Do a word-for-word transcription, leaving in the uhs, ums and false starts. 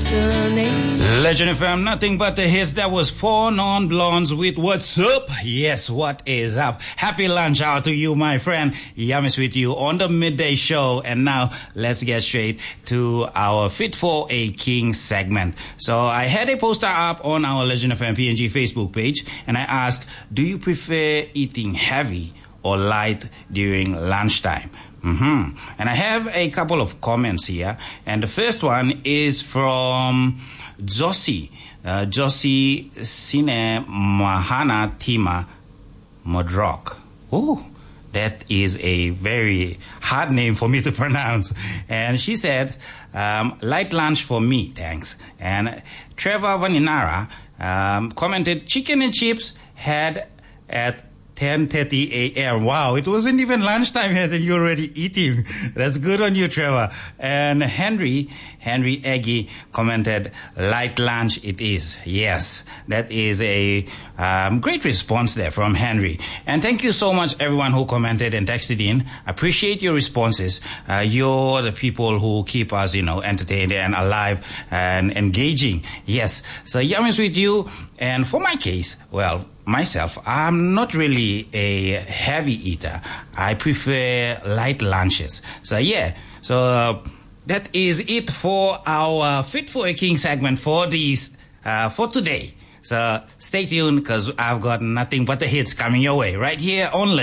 destiny. Legend F M, nothing but the hits. That was Four Non-Blondes with What's Up? Yes, what is up? Happy lunch hour to you, my friend. Yamis with you on the midday show. And now, let's get straight to our Fit for a King segment. So, I had a poster up on our Legend F M P N G Facebook page, and I asked, do you prefer eating heavy or light during lunchtime? Mm-hmm. And I have a couple of comments here. And the first one is from Josie. Uh, Josie Sine Mahana Tima Modrock. Oh, that is a very hard name for me to pronounce. And she said, um, light lunch for me, thanks. And Trevor Vaninara um, commented, chicken and chips had at ten thirty a.m. Wow, it wasn't even lunchtime yet and you're already eating. That's good on you, Trevor. And Henry, Henry Eggy commented, light lunch it is. Yes, that is a um, great response there from Henry. And thank you so much, everyone who commented and texted in. Appreciate your responses. Uh, you're the people who keep us, you know, entertained and alive and engaging. Yes, so Yamis with you. And for my case, well, myself, I'm not really a heavy eater. I prefer light lunches. So yeah, so uh, that is it for our Fit for a King segment for these uh, for today. So stay tuned because I've got nothing but the hits coming your way right here on